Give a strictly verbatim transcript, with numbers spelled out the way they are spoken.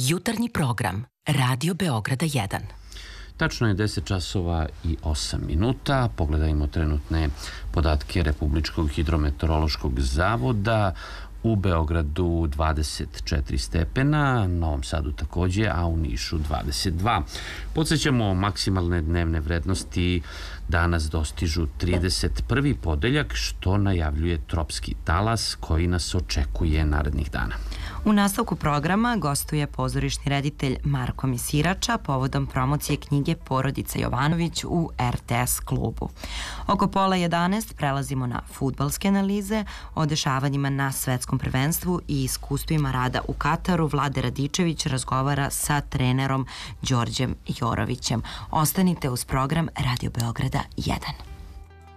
Jutarnji program Radio Beograda jedan. Tačno je deset časova i osam minuta. Pogledajmo trenutne podatke Republičkog hidrometeorološkog zavoda. U Beogradu dvadeset četiri stepena, Novom Sadu takođe, a u Nišu dvadeset dva. Podsjećamo, maksimalne dnevne vrednosti danas dostižu trideset prvi podeljak, što najavljuje tropski talas koji nas očekuje narednih dana. U nastavku programa gostuje pozorišni reditelj Marko Misirača povodom promocije knjige Porodica Jovanović u er te es klubu. Oko pola jedanaest prelazimo na fudbalske analize o dešavanjima na svetskom prvenstvu i iskustvima rada u Kataru. Vlade Radičević razgovara sa trenerom Đorđem Jorovićem. Ostanite uz program Radio Beograda jedan.